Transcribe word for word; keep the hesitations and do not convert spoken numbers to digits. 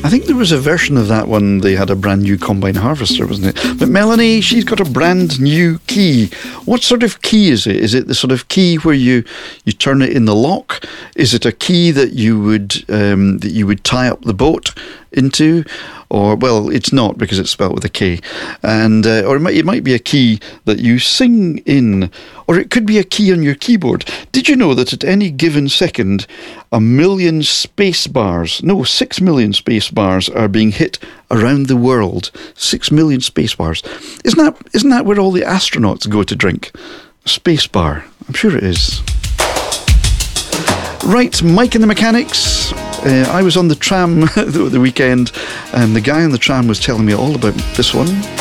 think there was a version of that one. They had a brand new combine harvester, wasn't it? But Melanie, she's got a brand new key. What sort of key is it? Is it the sort of key where you, you turn it in the lock? Is it a key that you would um, that you would tie up the boat into? Or, well, it's not, because it's spelled with a K. And uh, or it might, it might be a key that you sing in, or it could be a key on your keyboard. Did you know that at any given second, a million space bars, no, six million space bars are being hit around the world? Six million space bars. Isn't that, isn't that where all the astronauts go to drink? Space bar. I'm sure it is. Right, Mike and the Mechanics. Uh, I was on the tram the, the weekend, and the guy on the tram was telling me all about this one.